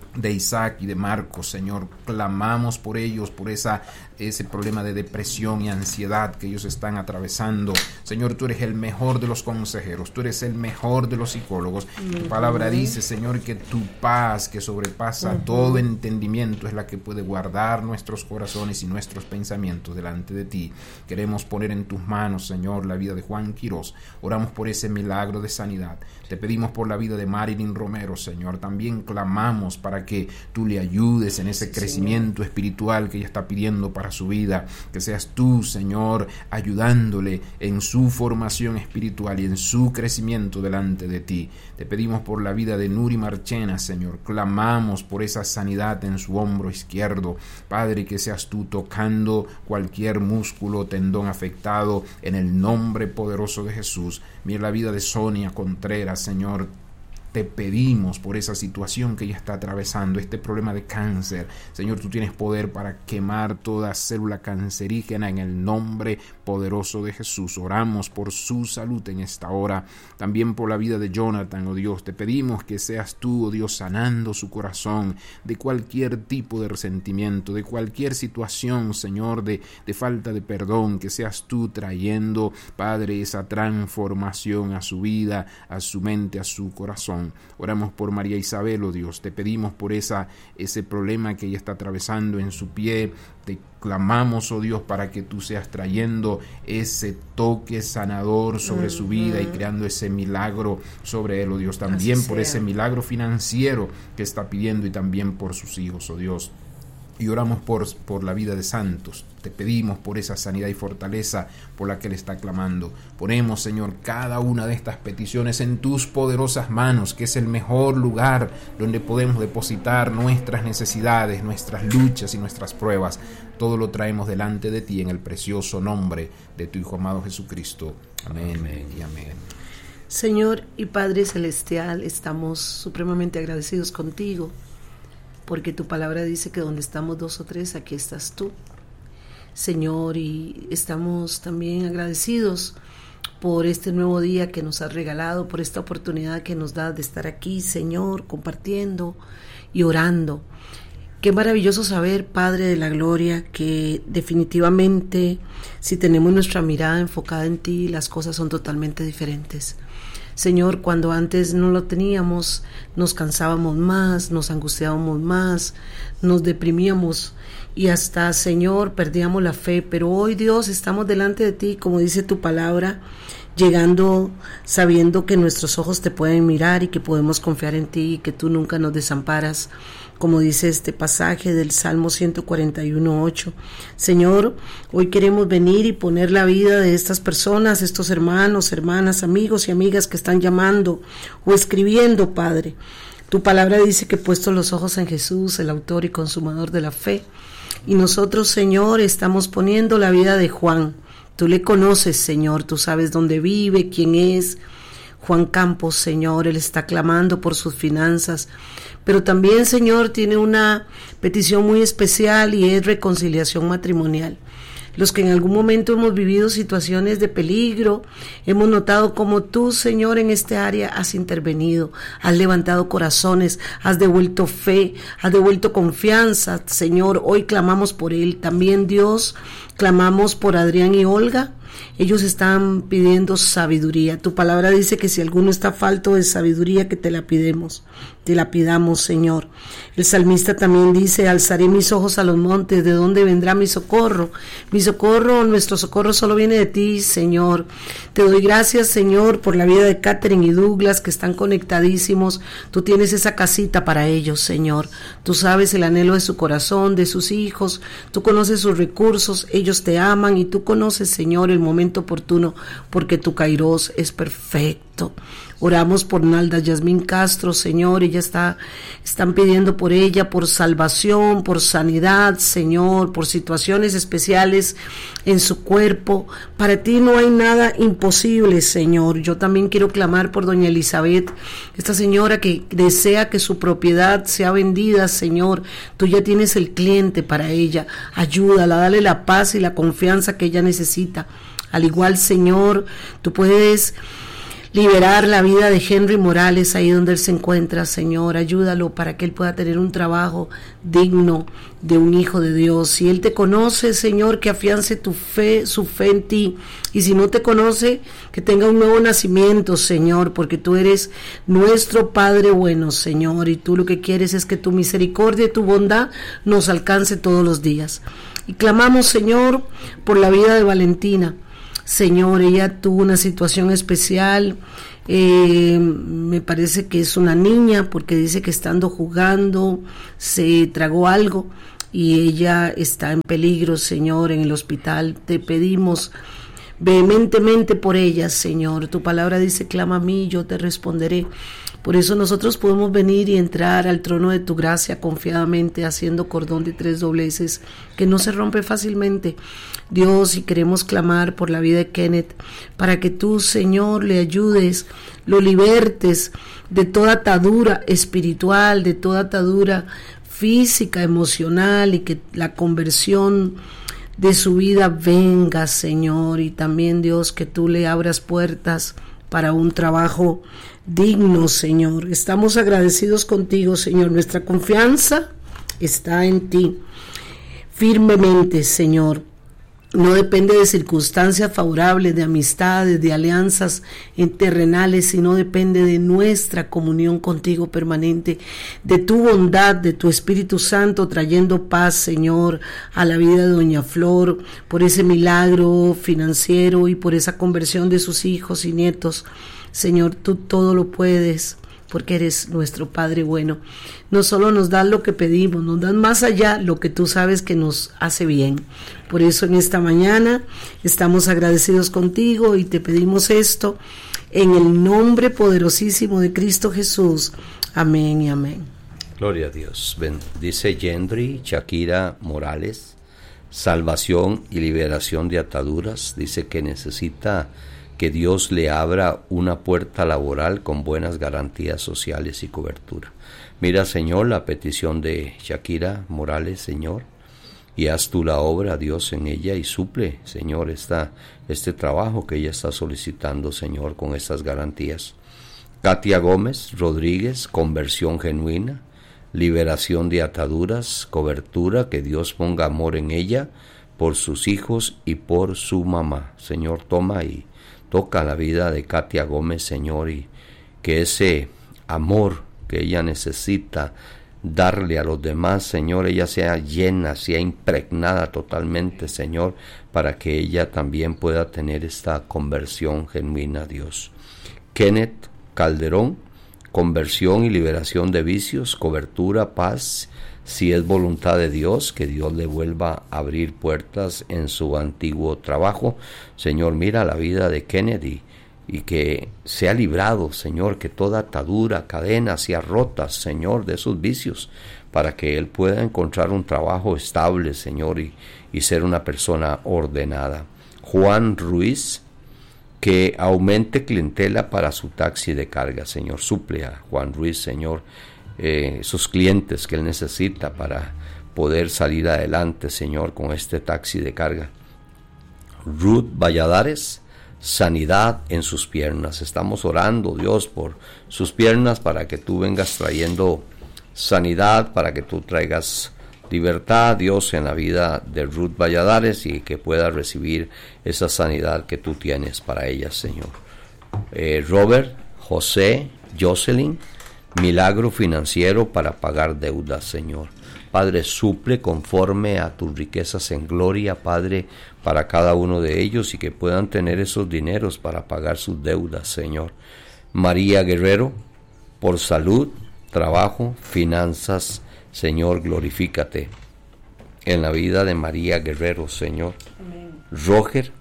de Isaac y de Marcos, Señor. Clamamos por ellos, por ese problema de depresión y ansiedad que ellos están atravesando. Señor, tú eres el mejor de los consejeros, tú eres el mejor de los psicólogos. Tu palabra dice, Señor, que tu paz, que sobrepasa todo entendimiento, es la que puede guardar nuestros corazones y nuestros pensamientos delante de ti. Queremos poner en tus manos, Señor, la vida de Juan Quirós. Oramos por ese milagro de sanidad. Te pedimos por la vida de Marilyn Romero, Señor. También clamamos para que tú le ayudes en ese crecimiento espiritual que ella está pidiendo para su vida. Que seas tú, Señor, ayudándole en su formación espiritual y en su crecimiento delante de ti. Te pedimos por la vida de Nuri Marchena, Señor. Clamamos por esa sanidad en su hombro izquierdo. Padre, que seas tú tocando cualquier músculo o tendón afectado en el nombre poderoso de Jesús. Mira la vida de Sonia Contreras, Señor. Te pedimos por esa situación que ella está atravesando, este problema de cáncer. Señor, tú tienes poder para quemar toda célula cancerígena en el nombre poderoso de Jesús. Oramos por su salud en esta hora. También por la vida de Jonathan, oh Dios. Te pedimos que seas tú, oh Dios, sanando su corazón de cualquier tipo de resentimiento, de cualquier situación, Señor, de falta de perdón. Que seas tú trayendo, Padre, esa transformación a su vida, a su mente, a su corazón. Oramos por María Isabel, oh Dios. Te pedimos por ese problema que ella está atravesando en su pie. Te clamamos, oh Dios, para que tú seas trayendo ese toque sanador sobre su vida y creando ese milagro sobre él, oh Dios. También por ese milagro financiero que está pidiendo y también por sus hijos, oh Dios. Y oramos por la vida de Santos. Te pedimos por esa sanidad y fortaleza por la que Él está clamando. Ponemos, Señor, cada una de estas peticiones en tus poderosas manos, que es el mejor lugar donde podemos depositar nuestras necesidades, nuestras luchas y nuestras pruebas. Todo lo traemos delante de ti en el precioso nombre de tu Hijo amado Jesucristo. Amén, amén y amén. Señor y Padre Celestial, estamos supremamente agradecidos contigo, porque tu palabra dice que donde estamos 2 o 3, aquí estás tú, Señor, y estamos también agradecidos por este nuevo día que nos has regalado, por esta oportunidad que nos das de estar aquí, Señor, compartiendo y orando. Qué maravilloso saber, Padre de la Gloria, que definitivamente si tenemos nuestra mirada enfocada en ti, las cosas son totalmente diferentes. Señor, cuando antes no lo teníamos, nos cansábamos más, nos angustiábamos más, nos deprimíamos y hasta, Señor, perdíamos la fe. Pero hoy, Dios, estamos delante de ti, como dice tu palabra, llegando sabiendo que nuestros ojos te pueden mirar y que podemos confiar en ti y que tú nunca nos desamparas, como dice este pasaje del Salmo 141:8. Señor, hoy queremos venir y poner la vida de estas personas, estos hermanos, hermanas, amigos y amigas que están llamando o escribiendo, Padre. Tu palabra dice que puesto los ojos en Jesús, el autor y consumador de la fe, y nosotros, Señor, estamos poniendo la vida de Juan. Tú le conoces, Señor, tú sabes dónde vive, quién es. Juan Campos, Señor, él está clamando por sus finanzas, pero también, Señor, tiene una petición muy especial y es reconciliación matrimonial. Los que en algún momento hemos vivido situaciones de peligro, hemos notado cómo tú, Señor, en este área has intervenido, has levantado corazones, has devuelto fe, has devuelto confianza. Señor, hoy clamamos por él. También, Dios, clamamos por Adrián y Olga. Ellos están pidiendo sabiduría. Tu palabra dice que si alguno está falto de sabiduría, que te la pidamos, Señor. El salmista también dice: alzaré mis ojos a los montes, ¿de dónde vendrá mi socorro? Mi socorro, nuestro socorro solo viene de ti, Señor. Te doy gracias, Señor, por la vida de Catherine y Douglas, que están conectadísimos. Tú tienes esa casita para ellos, Señor. Tú sabes el anhelo de su corazón, de sus hijos. Tú conoces sus recursos, ellos te aman y tú conoces, Señor, el momento oportuno, porque tu Kairos es perfecto. Oramos por Nalda Yasmín Castro, Señor, están pidiendo por ella, por salvación, por sanidad, Señor, por situaciones especiales en su cuerpo. Para ti no hay nada imposible, Señor. Yo también quiero clamar por doña Elizabeth, esta señora que desea que su propiedad sea vendida, Señor. Tú ya tienes el cliente para ella. Ayúdala, dale la paz y la confianza que ella necesita. Al igual, Señor, tú puedes liberar la vida de Henry Morales ahí donde él se encuentra, Señor. Ayúdalo para que él pueda tener un trabajo digno de un hijo de Dios. Si él te conoce, Señor, que afiance su fe en ti. Y si no te conoce, que tenga un nuevo nacimiento, Señor, porque tú eres nuestro Padre bueno, Señor, y tú lo que quieres es que tu misericordia y tu bondad nos alcance todos los días. Y clamamos, Señor, por la vida de Valentina. Señor, ella tuvo una situación especial, me parece que es una niña, porque dice que estando jugando se tragó algo y ella está en peligro, Señor, en el hospital. Te pedimos vehementemente por ella, Señor. Tu palabra dice, clama a mí, yo te responderé. Por eso nosotros podemos venir y entrar al trono de tu gracia confiadamente, haciendo cordón de 3 dobleces, que no se rompe fácilmente. Dios, y queremos clamar por la vida de Kenneth, para que tú, Señor, le ayudes, lo libertes de toda atadura espiritual, de toda atadura física, emocional, y que la conversión de su vida venga, Señor. Y también, Dios, que tú le abras puertas para un trabajo digno, Señor. Estamos agradecidos contigo, Señor. Nuestra confianza está en ti firmemente, Señor. No depende de circunstancias favorables, de amistades, de alianzas terrenales, sino depende de nuestra comunión contigo permanente, de tu bondad, de tu Espíritu Santo, trayendo paz, Señor, a la vida de doña Flor, por ese milagro financiero y por esa conversión de sus hijos y nietos. Señor, tú todo lo puedes, porque eres nuestro Padre bueno. No solo nos das lo que pedimos, nos das más allá lo que tú sabes que nos hace bien. Por eso en esta mañana estamos agradecidos contigo y te pedimos esto en el nombre poderosísimo de Cristo Jesús. Amén y amén. Gloria a Dios. Dice Gendry Shakira Morales, salvación y liberación de ataduras. Dice que necesita que Dios le abra una puerta laboral con buenas garantías sociales y cobertura. Mira, Señor, la petición de Shakira Morales, Señor, y haz tú la obra, Dios, en ella, y suple, Señor, este trabajo que ella está solicitando, Señor, con estas garantías. Katia Gómez Rodríguez, conversión genuina, liberación de ataduras, cobertura, que Dios ponga amor en ella, por sus hijos y por su mamá. Señor, toma y toca la vida de Katia Gómez, Señor, y que ese amor que ella necesita darle a los demás, Señor, ella sea llena, sea impregnada totalmente, Señor, para que ella también pueda tener esta conversión genuina, Dios. Kenneth Calderón, conversión y liberación de vicios, cobertura, paz, si es voluntad de Dios, que Dios le vuelva a abrir puertas en su antiguo trabajo. Señor, mira la vida de Kennedy y que sea librado, Señor, que toda atadura, cadena sea rota, Señor, de sus vicios, para que él pueda encontrar un trabajo estable, Señor, y ser una persona ordenada. Juan Ruiz, que aumente clientela para su taxi de carga, Señor. Suple a Juan Ruiz, Señor, esos clientes que él necesita para poder salir adelante, Señor, con este taxi de carga. Ruth Valladares, sanidad en sus piernas. Estamos orando, Dios, por sus piernas, para que tú vengas trayendo sanidad, para que tú traigas libertad, Dios, en la vida de Ruth Valladares, y que pueda recibir esa sanidad que tú tienes para ella, Señor. Robert José Jocelyn, milagro financiero para pagar deudas, Señor. Padre, suple conforme a tus riquezas en gloria, Padre, para cada uno de ellos, y que puedan tener esos dineros para pagar sus deudas, Señor. María Guerrero, por salud, trabajo, finanzas, Señor, glorifícate en la vida de María Guerrero, Señor. Amén. Roger,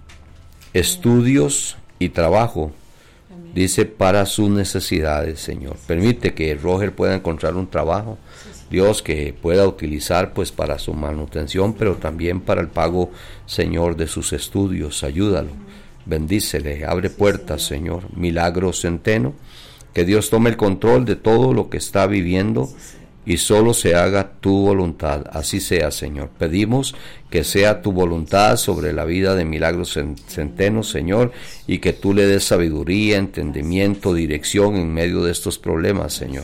estudios y trabajo, amén, dice, para sus necesidades, Señor. Permite que Roger pueda encontrar un trabajo, Dios, que pueda utilizar pues para su manutención, pero también para el pago, Señor, de sus estudios. Ayúdalo, bendícele, abre puertas, Señor. Milagro Centeno, que Dios tome el control de todo lo que está viviendo y solo se haga tu voluntad. Así sea, Señor. Pedimos que sea tu voluntad sobre la vida de Milagros Centeno, Señor, y que tú le des sabiduría, entendimiento, dirección en medio de estos problemas, Señor.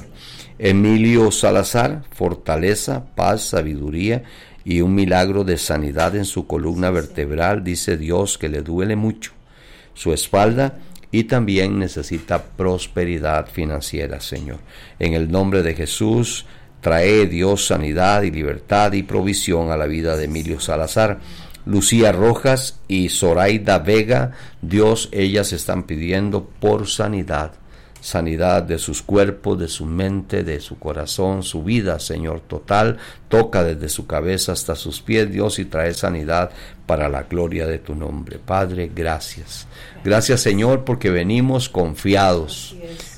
Emilio Salazar, fortaleza, paz, sabiduría y un milagro de sanidad en su columna vertebral. Dice Dios que le duele mucho su espalda y también necesita prosperidad financiera, Señor. En el nombre de Jesús, trae Dios sanidad y libertad y provisión a la vida de Emilio Salazar. Lucía Rojas y Zoraida Vega, Dios, ellas están pidiendo por sanidad. Sanidad de sus cuerpos, de su mente, de su corazón, su vida, Señor, total. Toca desde su cabeza hasta sus pies, Dios, y trae sanidad para la gloria de tu nombre. Padre, gracias. Gracias, Señor, porque venimos confiados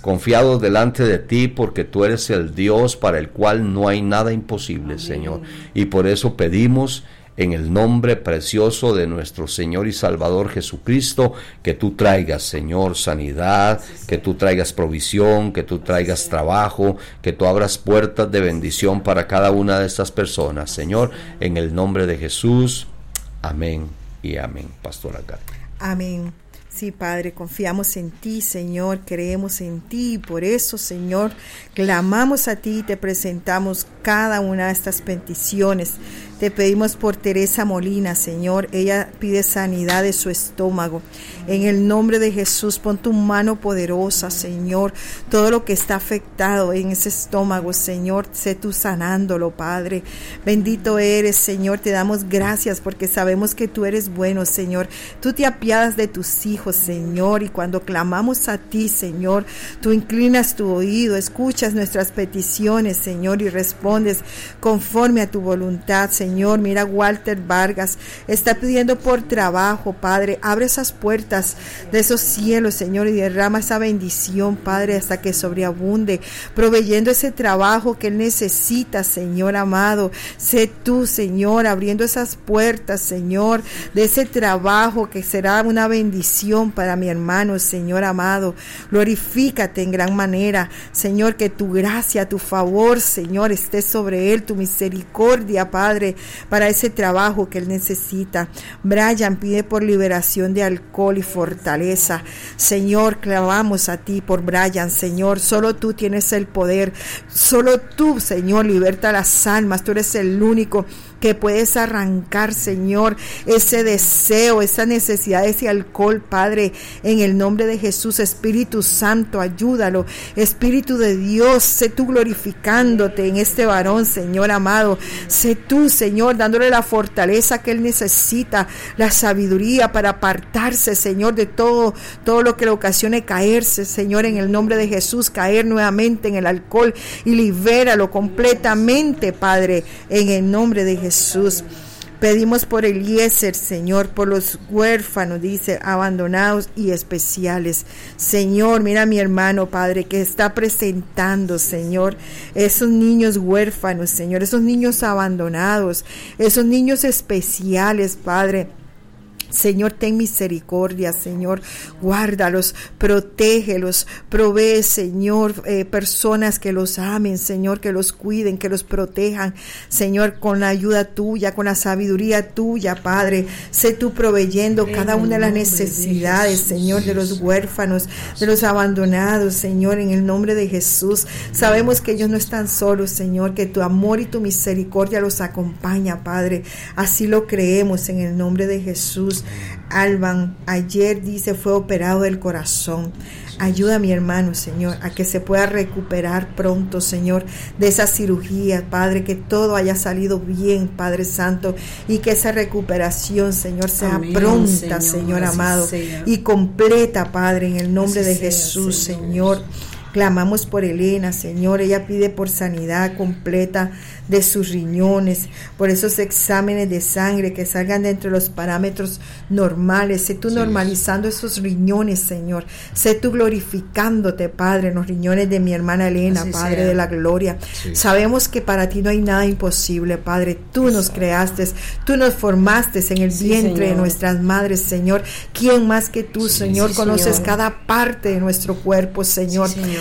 delante de ti, porque tú eres el Dios para el cual no hay nada imposible, Señor. Y por eso pedimos, en el nombre precioso de nuestro Señor y Salvador Jesucristo, que tú traigas, Señor, sanidad, que tú traigas provisión, que tú traigas trabajo, que tú abras puertas de bendición para cada una de estas personas, Señor, en el nombre de Jesús. Amén y amén. Pastora Katia. Amén. Sí, Padre, confiamos en ti, Señor, creemos en ti, y por eso, Señor, clamamos a ti y te presentamos cada una de estas peticiones. Te pedimos por Teresa Molina, Señor, ella pide sanidad de su estómago. En el nombre de Jesús, pon tu mano poderosa, Señor, todo lo que está afectado en ese estómago, Señor, sé tú sanándolo, Padre. Bendito eres, Señor, te damos gracias porque sabemos que tú eres bueno, Señor. Tú te apiadas de tus hijos, Señor, y cuando clamamos a ti, Señor, tú inclinas tu oído, escuchas nuestras peticiones, Señor, y respondes conforme a tu voluntad, Señor. Mira, Walter Vargas está pidiendo por trabajo, Padre. Abre esas puertas de esos cielos, Señor, y derrama esa bendición, Padre, hasta que sobreabunde, proveyendo ese trabajo que él necesita, Señor amado. Sé tú, Señor, abriendo esas puertas, Señor, de ese trabajo que será una bendición para mi hermano, Señor amado. Glorifícate en gran manera, Señor, que tu gracia, tu favor, Señor, esté sobre él, tu misericordia, Padre, para ese trabajo que él necesita. Brian pide por liberación de alcohol y fortaleza. Señor, clamamos a ti por Brian, Señor. Solo tú tienes el poder. Solo tú, Señor, liberta las almas. Tú eres el único que puedes arrancar, Señor, ese deseo, esa necesidad de ese alcohol, Padre, en el nombre de Jesús. Espíritu Santo, ayúdalo. Espíritu de Dios, sé tú glorificándote en este varón, Señor amado. Sé tú, Señor, dándole la fortaleza que él necesita, la sabiduría para apartarse, Señor, de todo lo que le ocasione caerse, Señor, en el nombre de Jesús, caer nuevamente en el alcohol, y libéralo completamente, Padre, en el nombre de Jesús. Pedimos por Eliezer, Señor, por los huérfanos, dice, abandonados y especiales. Señor, mira a mi hermano, Padre, que está presentando, Señor, esos niños huérfanos, Señor, esos niños abandonados, esos niños especiales, Padre. Señor, ten misericordia, Señor, guárdalos, protégelos, provee, Señor, personas que los amen, Señor, que los cuiden, que los protejan, Señor, con la ayuda tuya, con la sabiduría tuya, Padre. Sé tú proveyendo cada una de las necesidades, Señor, de los huérfanos, de los abandonados, Señor, en el nombre de Jesús. Sabemos que ellos no están solos, Señor, que tu amor y tu misericordia los acompaña, Padre. Así lo creemos en el nombre de Jesús. Alban, ayer dice fue operado del corazón. Ayuda a mi hermano, Señor, a que se pueda recuperar pronto, Señor, de esa cirugía, Padre, que todo haya salido bien, Padre Santo, y que esa recuperación, Señor, sea pronta, Señor amado, y completa, Padre, en el nombre de Jesús, Señor. Clamamos por Elena, Señor, ella pide por sanidad completa de sus riñones, por esos exámenes de sangre que salgan dentro de los parámetros normales. Sé tú normalizando esos riñones, Señor. Sé tú glorificándote, Padre, en los riñones de mi hermana Elena, así Padre sea. De la gloria. Sabemos que para ti no hay nada imposible, Padre. Tú nos creaste, tú nos formaste en el vientre Señor. De nuestras madres, Señor. ¿Quién más que tú, Señor? Conoces Señor. Cada parte de nuestro cuerpo, Señor.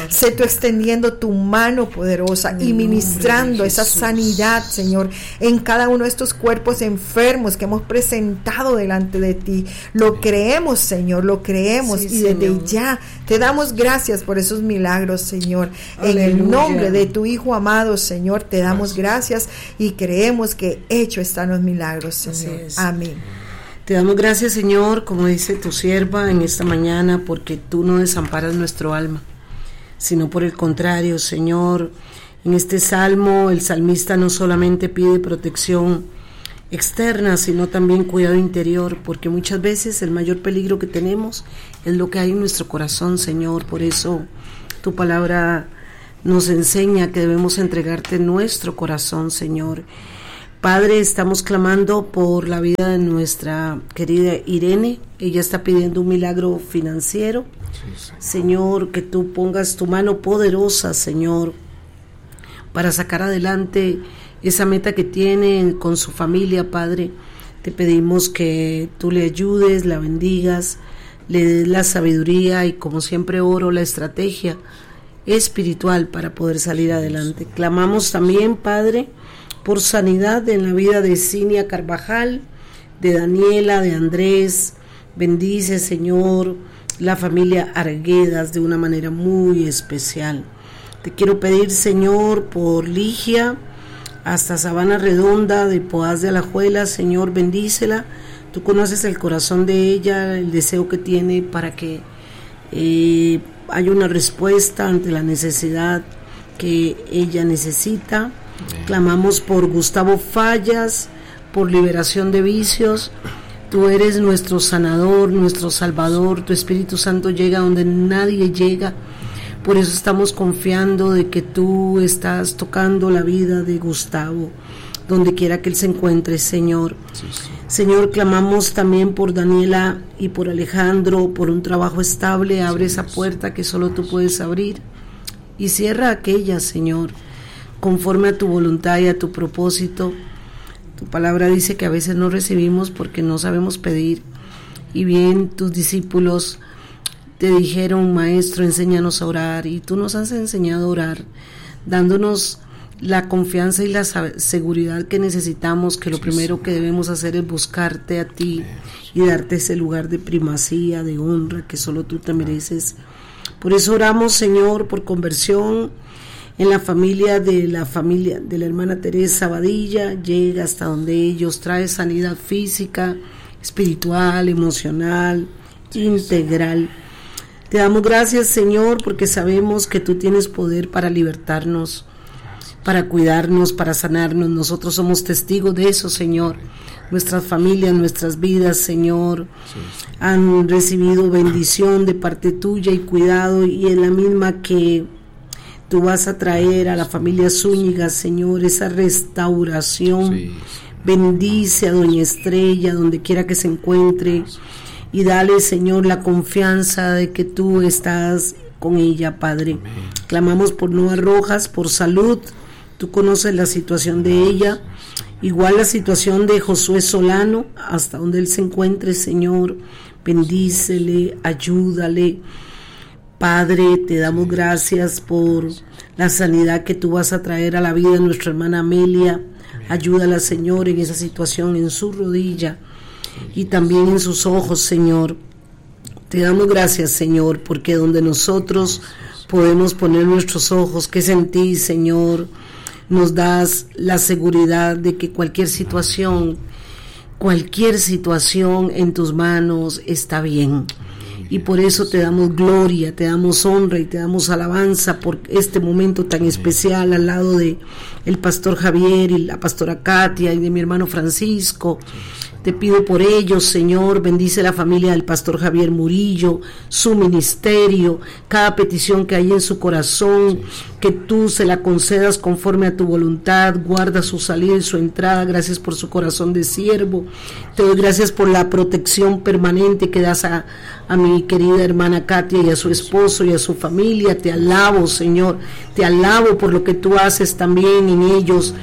Sé tú extendiendo tu mano poderosa y ministrando esa sanidad, Señor, en cada uno de estos cuerpos enfermos que hemos presentado delante de ti. Lo creemos, Señor, lo creemos, y desde ya te damos gracias por esos milagros, Señor. En el nombre de tu Hijo amado, Señor, te damos gracias y creemos que hecho están los milagros, Señor. Amén. Te damos gracias, Señor, como dice tu sierva en esta mañana, porque tú no desamparas nuestro alma, sino por el contrario, Señor. En este salmo, el salmista no solamente pide protección externa, sino también cuidado interior, porque muchas veces el mayor peligro que tenemos es lo que hay en nuestro corazón, Señor. Por eso tu palabra nos enseña que debemos entregarte nuestro corazón, Señor. Padre, estamos clamando por la vida de nuestra querida Irene. Ella está pidiendo un milagro financiero. Sí, Señor, que tú pongas tu mano poderosa, Señor, para sacar adelante esa meta que tiene con su familia, Padre. Te pedimos que tú le ayudes, la bendigas, le des la sabiduría y, como siempre, oro, la estrategia espiritual para poder salir adelante. Clamamos también, Padre, por sanidad en la vida de Cinia Carvajal, de Daniela, de Andrés. Bendice, Señor, la familia Arguedas de una manera muy especial. Te quiero pedir, Señor, por Ligia, hasta Sabana Redonda, de Poás de Alajuela. Señor, bendícela. Tú conoces el corazón de ella, el deseo que tiene para que haya una respuesta ante la necesidad que ella necesita. Clamamos por Gustavo Fallas, por liberación de vicios. Tú eres nuestro sanador, nuestro salvador. Tu Espíritu Santo llega donde nadie llega. Por eso estamos confiando de que tú estás tocando la vida de Gustavo, donde quiera que él se encuentre, Señor. Sí. Señor, clamamos también por Daniela y por Alejandro, por un trabajo estable. Abre esa puerta que solo tú puedes abrir y cierra aquella, Señor, conforme a tu voluntad y a tu propósito. Tu palabra dice que a veces no recibimos porque no sabemos pedir. Y bien, tus discípulos te dijeron: Maestro, enséñanos a orar. Y tú nos has enseñado a orar, dándonos la confianza y la seguridad que necesitamos, que lo primero que debemos hacer es buscarte a ti y darte ese lugar de primacía, de honra que solo tú te mereces. Por eso oramos, Señor, por conversión en la familia de la hermana Teresa Badilla. Llega hasta donde ellos, trae sanidad física, espiritual, emocional, integral. Te damos gracias, Señor, porque sabemos que tú tienes poder para libertarnos, para cuidarnos, para sanarnos. Nosotros somos testigos de eso, Señor. Nuestras familias, nuestras vidas, Señor, han recibido bendición de parte tuya y cuidado, y en la misma que tú vas a traer a la familia Zúñiga, Señor, esa restauración. Sí. Bendice a Doña Estrella donde quiera que se encuentre y dale, Señor, la confianza de que tú estás con ella, Padre. Amén. Clamamos por Noa Rojas, por salud. Tú conoces la situación de ella, igual la situación de Josué Solano, hasta donde él se encuentre, Señor. Bendícele, ayúdale. Padre, te damos gracias por la sanidad que tú vas a traer a la vida de nuestra hermana Amelia. Ayúdala, Señor, en esa situación, en su rodilla y también en sus ojos, Señor. Te damos gracias, Señor, porque donde nosotros podemos poner nuestros ojos, que es en ti, Señor, nos das la seguridad de que cualquier situación en tus manos está bien. Y por eso te damos gloria, te damos honra y te damos alabanza por este momento tan especial al lado de el pastor Javier y la pastora Katia y de mi hermano Francisco. Te pido por ellos, Señor, bendice la familia del pastor Javier Murillo, su ministerio, cada petición que hay en su corazón, que tú se la concedas conforme a tu voluntad. Guarda su salida y su entrada. Gracias por su corazón de siervo. Te doy gracias por la protección permanente que das a mi querida hermana Katia y a su esposo y a su familia. Te alabo, Señor, te alabo por lo que tú haces también en ellos.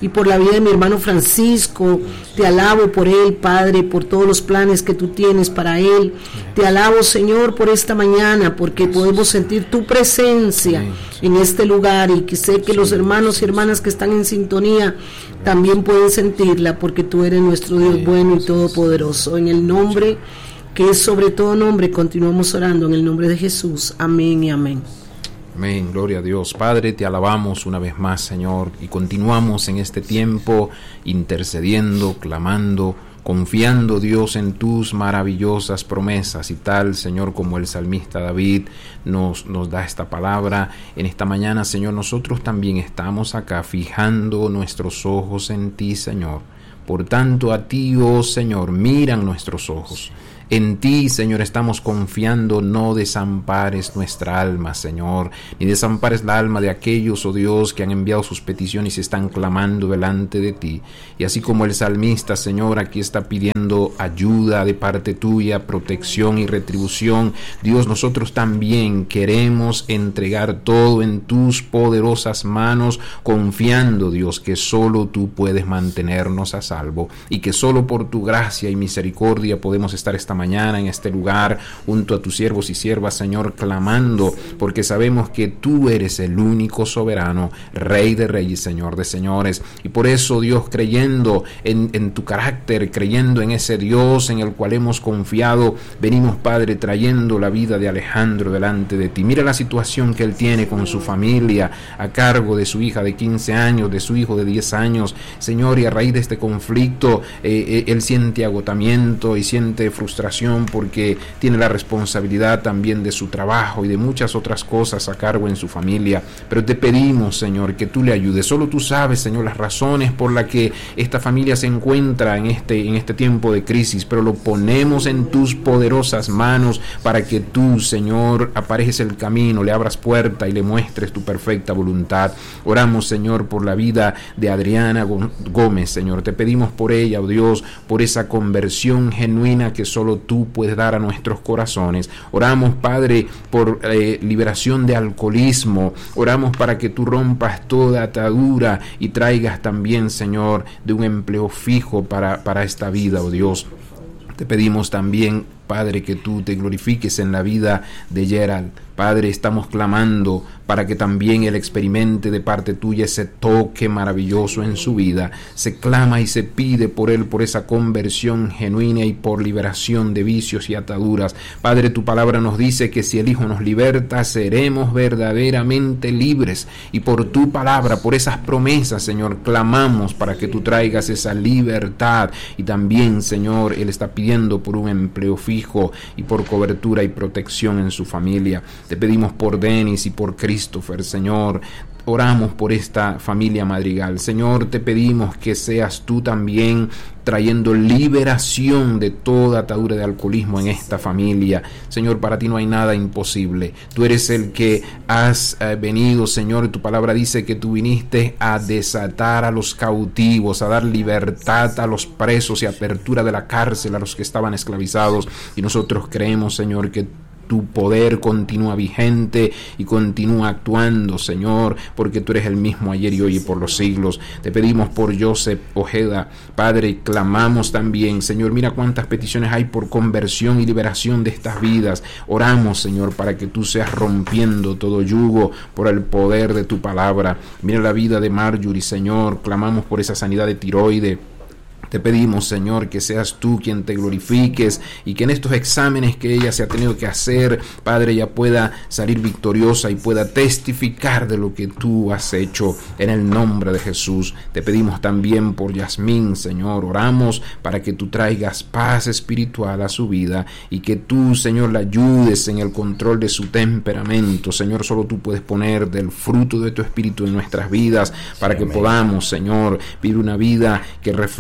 y por la vida de mi hermano Francisco. Te alabo por él, Padre, por todos los planes que tú tienes para él. Te alabo, Señor, por esta mañana, porque podemos sentir tu presencia en este lugar, y que sé que los hermanos y hermanas que están en sintonía también pueden sentirla, porque tú eres nuestro Dios bueno y todopoderoso. En el nombre que es sobre todo nombre, continuamos orando en el nombre de Jesús. Amén y amén. Amén, gloria a Dios. Padre, te alabamos una vez más, Señor, y continuamos en este tiempo intercediendo, clamando, confiando, Dios, en tus maravillosas promesas, y tal, Señor, como el salmista David nos da esta palabra en esta mañana, Señor, nosotros también estamos acá fijando nuestros ojos en ti, Señor. Por tanto, a ti, oh Señor, miran nuestros ojos. En ti, Señor, estamos confiando. No desampares nuestra alma, Señor, ni desampares la alma de aquellos, oh Dios, que han enviado sus peticiones y están clamando delante de ti. Y así como el salmista, Señor, aquí está pidiendo ayuda de parte tuya, protección y retribución, Dios, nosotros también queremos entregar todo en tus poderosas manos, confiando, Dios, que solo tú puedes mantenernos a salvo, y que solo por tu gracia y misericordia podemos estar esta mañana en este lugar junto a tus siervos y siervas, Señor, clamando, porque sabemos que tú eres el único soberano, Rey de reyes, Señor de señores. Y por eso, Dios, creyendo en tu carácter, creyendo en ese Dios en el cual hemos confiado, venimos, Padre, trayendo la vida de Alejandro delante de ti. Mira la situación que él tiene con su familia, a cargo de su hija de 15 años, de su hijo de 10 años, Señor, y a raíz de este conflicto, él siente agotamiento y siente frustración, porque tiene la responsabilidad también de su trabajo y de muchas otras cosas a cargo en su familia. Pero te pedimos, Señor, que tú le ayudes. Solo tú sabes, Señor, las razones por las que esta familia se encuentra en este tiempo de crisis, pero lo ponemos en tus poderosas manos para que tú, Señor, aparejes el camino, le abras puerta y le muestres tu perfecta voluntad. Oramos, Señor, por la vida de Adriana Gómez, Señor. Te pedimos por ella, oh Dios, por esa conversión genuina que solo tú puedes dar a nuestros corazones. Oramos, Padre, por liberación de alcoholismo. Oramos para que tú rompas toda atadura y traigas también, Señor, de un empleo fijo para esta vida, oh Dios. Te pedimos también, Padre, que tú te glorifiques en la vida de Gerald. Padre, estamos clamando para que también él experimente de parte tuya ese toque maravilloso en su vida. Se clama y se pide por él, por esa conversión genuina y por liberación de vicios y ataduras. Padre, tu palabra nos dice que si el Hijo nos liberta, seremos verdaderamente libres. Y por tu palabra, por esas promesas, Señor, clamamos para que tú traigas esa libertad. Y también, Señor, él está pidiendo por un empleo fijo y por cobertura y protección en su familia. Te pedimos por Denis y por Christopher, Señor. Oramos por esta familia Madrigal. Señor, te pedimos que seas tú también trayendo liberación de toda atadura de alcoholismo en esta familia. Señor, para ti no hay nada imposible. Tú eres el que has venido, Señor. Tu palabra dice que tú viniste a desatar a los cautivos, a dar libertad a los presos y apertura de la cárcel a los que estaban esclavizados. Y nosotros creemos, Señor, que tu poder continúa vigente y continúa actuando, Señor, porque tú eres el mismo ayer y hoy y por los siglos. Te pedimos por Joseph Ojeda, Padre, clamamos también, Señor, mira cuántas peticiones hay por conversión y liberación de estas vidas. Oramos, Señor, para que tú seas rompiendo todo yugo por el poder de tu palabra. Mira la vida de Marjorie, Señor, clamamos por esa sanidad de tiroides. Te pedimos, Señor, que seas tú quien te glorifiques y que en estos exámenes que ella se ha tenido que hacer, Padre, ella pueda salir victoriosa y pueda testificar de lo que tú has hecho en el nombre de Jesús. Te pedimos también por Yasmín, Señor. Oramos para que tú traigas paz espiritual a su vida y que tú, Señor, la ayudes en el control de su temperamento. Señor, solo tú puedes poner del fruto de tu espíritu en nuestras vidas para que podamos, Señor, vivir una vida que refleje,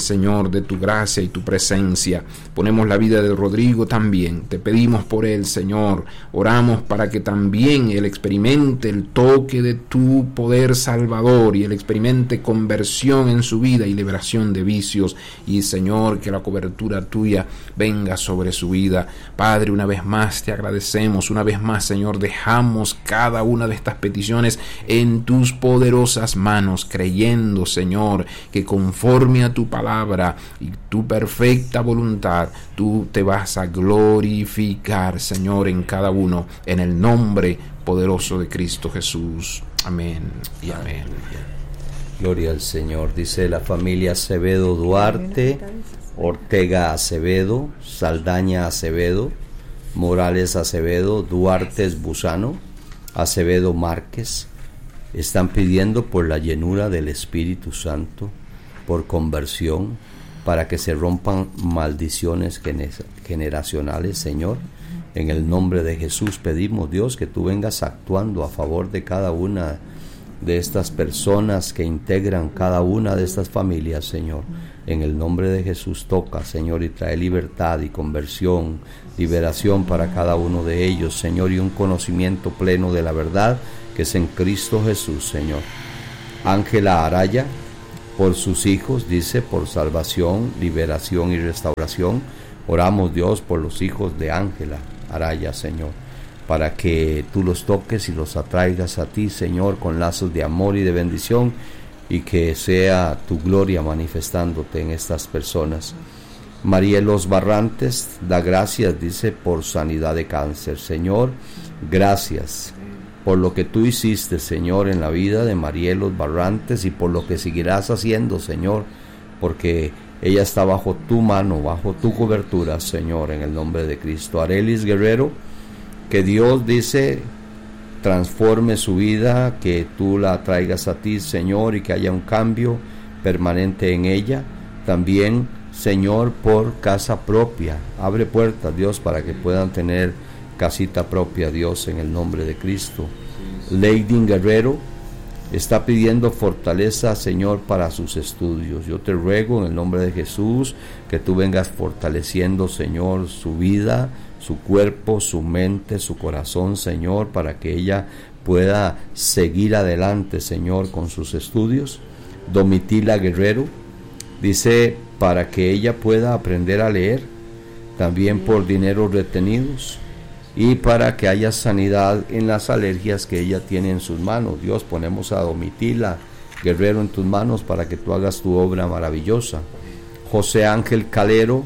Señor, de tu gracia y tu presencia. Ponemos la vida de Rodrigo también. Te pedimos por él, Señor. Oramos para que también él experimente el toque de tu poder salvador y él experimente conversión en su vida y liberación de vicios. Y, Señor, que la cobertura tuya venga sobre su vida. Padre, una vez más te agradecemos. Una vez más, Señor, dejamos cada una de estas peticiones en tus poderosas manos, creyendo, Señor, que conforme a tu palabra y tu perfecta voluntad, tú te vas a glorificar, Señor, en cada uno, en el nombre poderoso de Cristo Jesús. Amén y amén. Gloria al Señor. Dice la familia Acevedo Duarte, Ortega Acevedo, Saldaña Acevedo, Morales Acevedo, Duarte Buzano, Acevedo Márquez. Están pidiendo por la llenura del Espíritu Santo, por conversión, para que se rompan maldiciones generacionales, Señor. En el nombre de Jesús pedimos, Dios, que tú vengas actuando a favor de cada una de estas personas que integran cada una de estas familias, Señor. En el nombre de Jesús toca, Señor, y trae libertad y conversión, liberación para cada uno de ellos, Señor, y un conocimiento pleno de la verdad que es en Cristo Jesús, Señor. Ángela Araya, por sus hijos, dice, por salvación, liberación y restauración. Oramos, Dios, por los hijos de Ángela Araya, Señor, para que tú los toques y los atraigas a ti, Señor, con lazos de amor y de bendición, y que sea tu gloria manifestándote en estas personas. Marielos Barrantes da gracias, dice, por sanidad de cáncer. Señor, gracias por lo que tú hiciste, Señor, en la vida de Marielos Barrantes, y por lo que seguirás haciendo, Señor, porque ella está bajo tu mano, bajo tu cobertura, Señor, en el nombre de Cristo. Arelis Guerrero, que Dios, dice, transforme su vida, que tú la traigas a ti, Señor, y que haya un cambio permanente en ella. También, Señor, por casa propia. Abre puertas, Dios, para que puedan tener casita propia, Dios, en el nombre de Cristo. Lady Guerrero está pidiendo fortaleza, Señor, para sus estudios. Yo te ruego en el nombre de Jesús que tú vengas fortaleciendo, Señor, su vida, su cuerpo, su mente, su corazón, Señor, para que ella pueda seguir adelante, Señor, con sus estudios. Domitila Guerrero dice, para que ella pueda aprender a leer, también por dineros retenidos, y para que haya sanidad en las alergias que ella tiene en sus manos. Dios, ponemos a Domitila Guerrero en tus manos para que tú hagas tu obra maravillosa. José Ángel Calero,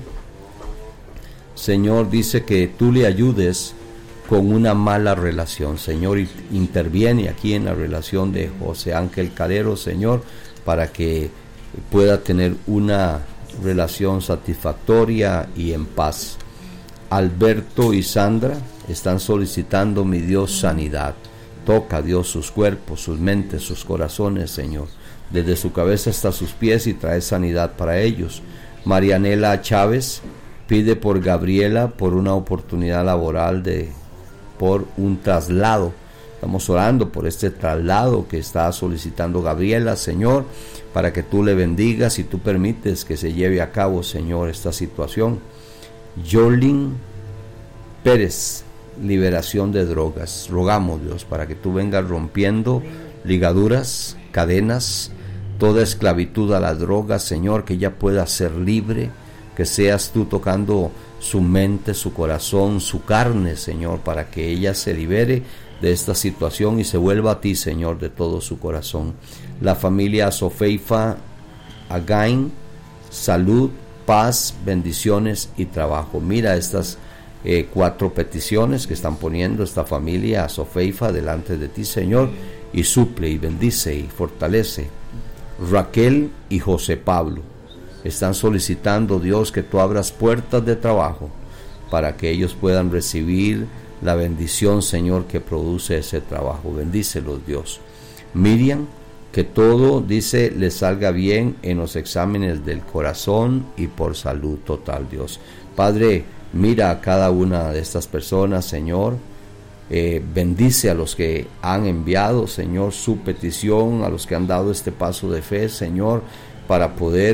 Señor, dice que tú le ayudes con una mala relación. Señor, interviene aquí en la relación de José Ángel Calero, Señor, para que pueda tener una relación satisfactoria y en paz. Alberto y Sandra están solicitando, mi Dios, sanidad. Toca, Dios, sus cuerpos, sus mentes, sus corazones, Señor, desde su cabeza hasta sus pies, y trae sanidad para ellos. Marianela Chávez pide por Gabriela, por una oportunidad laboral, por un traslado. Estamos orando por este traslado que está solicitando Gabriela, Señor, para que tú le bendigas y tú permites que se lleve a cabo, Señor, esta situación. Jolín Pérez, liberación de drogas. Rogamos, Dios, para que tú vengas rompiendo ligaduras, cadenas, toda esclavitud a la droga, Señor, que ella pueda ser libre, que seas tú tocando su mente, su corazón, su carne, Señor, para que ella se libere de esta situación y se vuelva a ti, Señor, de todo su corazón. La familia Sofeifa Again, salud, paz, bendiciones y trabajo. Mira estas 4 peticiones que están poniendo esta familia Sofeifa delante de ti, Señor, y suple y bendice y fortalece. Raquel y José Pablo están solicitando, Dios, que tú abras puertas de trabajo para que ellos puedan recibir la bendición, Señor, que produce ese trabajo. Bendícelos, Dios. Miriam, que todo, dice, le salga bien en los exámenes del corazón y por salud total, Dios. Padre, mira a cada una de estas personas, Señor. Bendice a los que han enviado, Señor, su petición, a los que han dado este paso de fe, Señor, para poder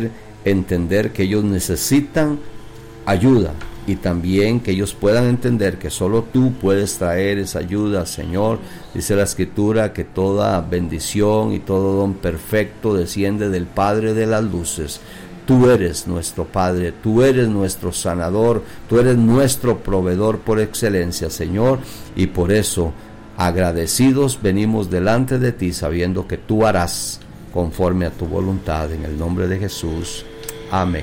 entender que ellos necesitan ayuda, y también que ellos puedan entender que solo tú puedes traer esa ayuda, Señor. Dice la Escritura que toda bendición y todo don perfecto desciende del Padre de las luces. Tú eres nuestro Padre, tú eres nuestro sanador, tú eres nuestro proveedor por excelencia, Señor, y por eso, agradecidos, venimos delante de ti, sabiendo que tú harás conforme a tu voluntad, en el nombre de Jesús. Amén.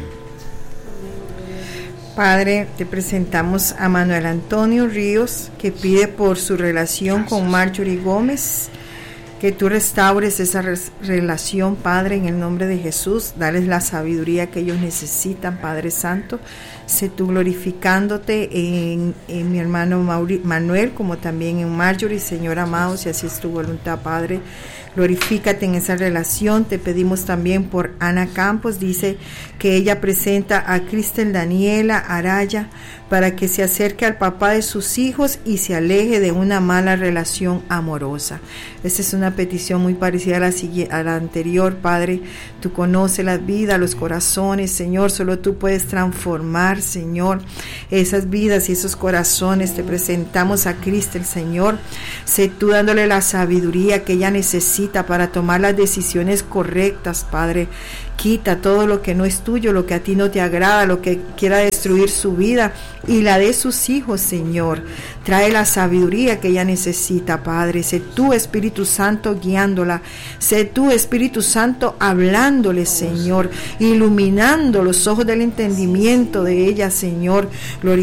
Padre, te presentamos a Manuel Antonio Ríos, que pide por su relación con Marjorie Gómez, que tú restaures esa relación, Padre, en el nombre de Jesús. Dales la sabiduría que ellos necesitan, Padre Santo. Sé tú glorificándote en mi hermano Manuel, como también en Marjorie, Señor amado, si así es tu voluntad, Padre. Glorifícate en esa relación. Te pedimos también por Ana Campos. Dice que ella presenta a Cristel Daniela Araya para que se acerque al papá de sus hijos y se aleje de una mala relación amorosa. Esta es una petición muy parecida a la anterior, Padre. Tú conoces la vida, los corazones, Señor. Solo tú puedes transformar, Señor, esas vidas y esos corazones. Te presentamos a Cristel, Señor. Sé tú dándole la sabiduría que ella necesita para tomar las decisiones correctas, Padre. Quita todo lo que no es tuyo, lo que a ti no te agrada, lo que quiera destruir su vida y la de sus hijos, Señor. Trae la sabiduría que ella necesita, Padre. Sé tú, Espíritu Santo, guiándola. Sé tú, Espíritu Santo, hablándole, Señor, iluminando los ojos del entendimiento de ella, Señor.